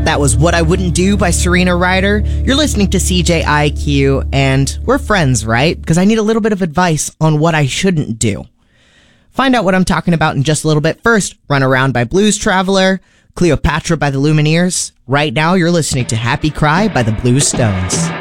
That was What I Wouldn't Do by Serena Ryder. You're listening to CJIQ, and we're friends, right? Because I need a little bit of advice on what I shouldn't do. Find out what I'm talking about in just a little bit. First, Run Around by Blues Traveler, Cleopatra by the Lumineers. Right now, you're listening to Happy Cry by the Blues Stones.